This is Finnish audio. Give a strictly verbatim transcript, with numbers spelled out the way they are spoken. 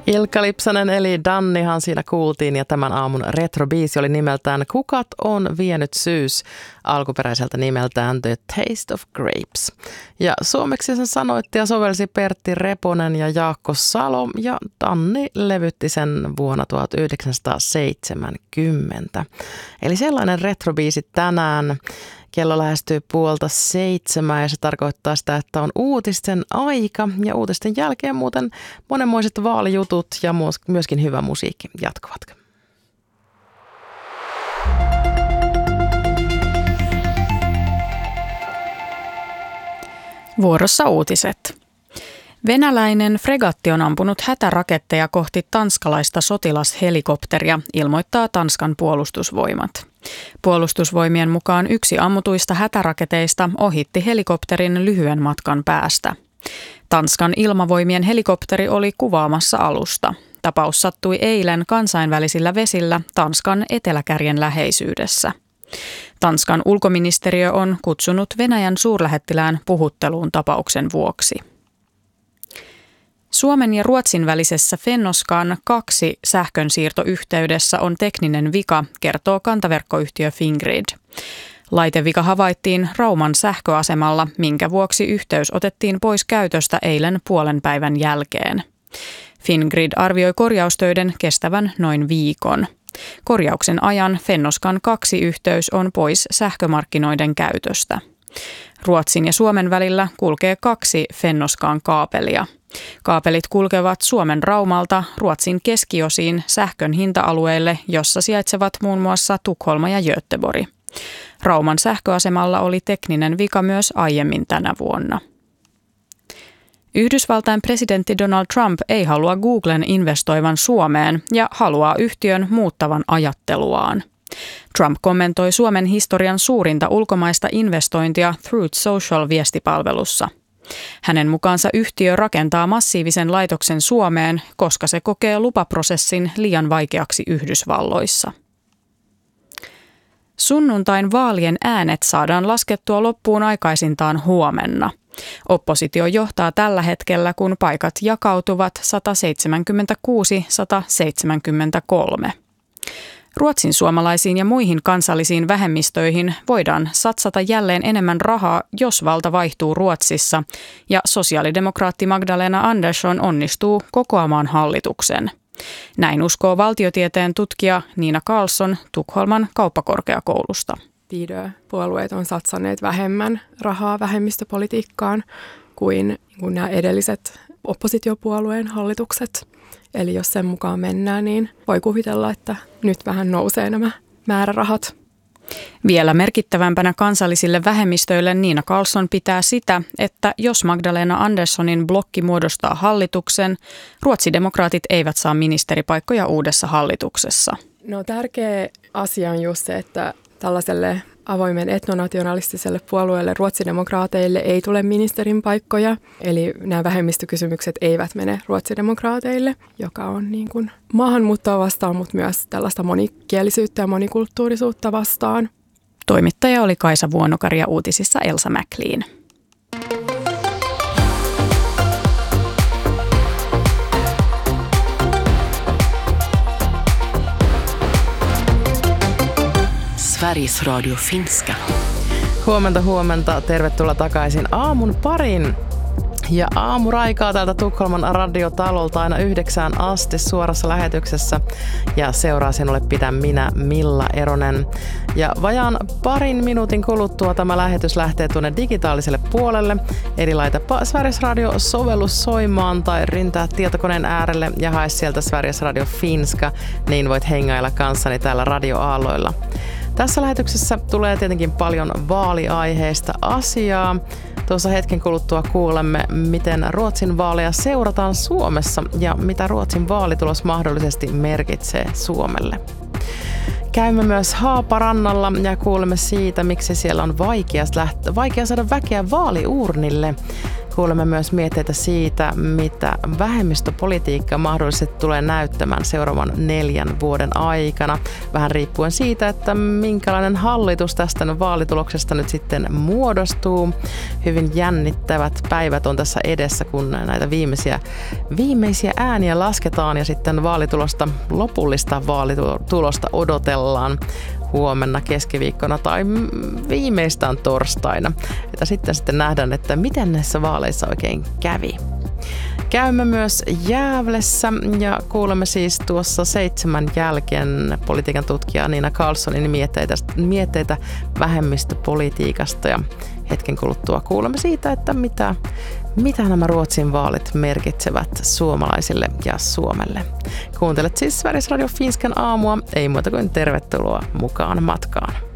Ilkka Lipsanen eli Dannihan siinä kuultiin ja tämän aamun retrobiisi oli nimeltään Kukat on vienyt syys, alkuperäiseltä nimeltään The Taste of Grapes. Ja suomeksi sen sanoitti ja sovelsi Pertti Reponen ja Jaakko Salo ja Danni levytti sen vuonna tuhatyhdeksänsataaseitsemänkymmentä. Eli sellainen retrobiisi tänään. Kello lähestyy puolta seitsemää ja se tarkoittaa sitä, että on uutisten aika ja uutisten jälkeen muuten monenmoiset vaalijutut ja myöskin hyvä musiikki jatkuvat. Vuorossa uutiset. Venäläinen fregatti on ampunut hätäraketteja kohti tanskalaista sotilashelikopteria, ilmoittaa Tanskan puolustusvoimat. Puolustusvoimien mukaan yksi ammutuista hätäraketeista ohitti helikopterin lyhyen matkan päästä. Tanskan ilmavoimien helikopteri oli kuvaamassa alusta. Tapaus sattui eilen kansainvälisillä vesillä Tanskan eteläkärjen läheisyydessä. Tanskan ulkoministeriö on kutsunut Venäjän suurlähettilään puhutteluun tapauksen vuoksi. Suomen ja Ruotsin välisessä Fennoskan kaksi sähkönsiirtoyhteydessä on tekninen vika, kertoo kantaverkkoyhtiö Fingrid. Laitevika havaittiin Rauman sähköasemalla, minkä vuoksi yhteys otettiin pois käytöstä eilen puolen päivän jälkeen. Fingrid arvioi korjaustöiden kestävän noin viikon. Korjauksen ajan Fennoskan kaksi yhteys on pois sähkömarkkinoiden käytöstä. Ruotsin ja Suomen välillä kulkee kaksi Fennoskan kaapelia. Kaapelit kulkevat Suomen Raumalta Ruotsin keskiosiin sähkön hinta-alueille, jossa sijaitsevat muun muassa Tukholma ja Göteborg. Rauman sähköasemalla oli tekninen vika myös aiemmin tänä vuonna. Yhdysvaltain presidentti Donald Trump ei halua Googlen investoivan Suomeen ja haluaa yhtiön muuttavan ajatteluaan. Trump kommentoi Suomen historian suurinta ulkomaista investointia Truth Social-viestipalvelussa. Hänen mukaansa yhtiö rakentaa massiivisen laitoksen Suomeen, koska se kokee lupaprosessin liian vaikeaksi Yhdysvalloissa. Sunnuntain vaalien äänet saadaan laskettua loppuun aikaisintaan huomenna. Oppositio johtaa tällä hetkellä, kun paikat jakautuvat sata seitsemänkymmentäkuusi sata seitsemänkymmentäkolme. Ruotsin suomalaisiin ja muihin kansallisiin vähemmistöihin voidaan satsata jälleen enemmän rahaa, jos valta vaihtuu Ruotsissa, ja sosiaalidemokraatti Magdalena Andersson onnistuu kokoamaan hallituksen. Näin uskoo valtiotieteen tutkija Niina Karlsson Tukholman kauppakorkeakoulusta. Puolueet on satsanneet vähemmän rahaa vähemmistöpolitiikkaan kuin, kuin nämä edelliset oppositiopuolueen hallitukset. Eli jos sen mukaan mennään, niin voi kuvitella, että nyt vähän nousee nämä määrärahat. Vielä merkittävämpänä kansallisille vähemmistöille Niina Karlsson pitää sitä, että jos Magdalena Anderssonin blokki muodostaa hallituksen, ruotsidemokraatit eivät saa ministeripaikkoja uudessa hallituksessa. No tärkeä asia on just se, että tällaiselle avoimen etnonationalistiselle puolueelle ruotsidemokraateille ei tule ministerin paikkoja. Eli nämä vähemmistökysymykset eivät mene ruotsidemokraateille, joka on niin kuin maahanmuuttoa vastaan, mutta myös tällaista monikielisyyttä ja monikulttuurisuutta vastaan. Toimittaja oli Kaisa Vuonokari ja uutisissa Elsa Mäkliin. Sveriges Radio Finska. Huomenta, huomenta. Tervetuloa takaisin aamun parin. Ja aamuraikaa täältä Tukholman radiotalolta aina yhdeksään asti suorassa lähetyksessä. Ja seuraa sinulle pitää minä, Milla Eronen. Ja vajaan parin minuutin kuluttua tämä lähetys lähtee tuonne digitaaliselle puolelle. Eli laitapa Sveriges Radio-sovellus soimaan tai ryntää tietokoneen äärelle ja hae sieltä Sveriges Radio Finska, niin voit hengailla kanssani täällä radioaalloilla. Tässä lähetyksessä tulee tietenkin paljon vaaliaiheista asiaa. Tuossa hetken kuluttua kuulemme, miten Ruotsin vaaleja seurataan Suomessa ja mitä Ruotsin vaalitulos mahdollisesti merkitsee Suomelle. Käymme myös Haaparannalla ja kuulemme siitä, miksi siellä on vaikea, vaikea saada väkeä vaaliuurnille. Kuulemme myös mietteitä siitä, mitä vähemmistöpolitiikka mahdollisesti tulee näyttämään seuraavan neljän vuoden aikana. Vähän riippuen siitä, että minkälainen hallitus tästä vaalituloksesta nyt sitten muodostuu. Hyvin jännittävät päivät on tässä edessä, kun näitä viimeisiä, viimeisiä ääniä lasketaan ja sitten vaalitulosta, lopullista vaalitulosta odotellaan huomenna, keskiviikkona tai viimeistään torstaina. Että sitten sitten nähdään, että miten näissä vaaleissa oikein kävi. Käymme myös Gävlessä ja kuulemme siis tuossa seitsemän jälkeen politiikan tutkija Nina Karlssonin mietteitä, mietteitä vähemmistöpolitiikasta ja hetken kuluttua kuulemme siitä, että mitä, mitä nämä Ruotsin vaalit merkitsevät suomalaisille ja Suomelle. Kuuntelet siis Sveriges Radio Finskan aamua, ei muuta kuin tervetuloa mukaan matkaan.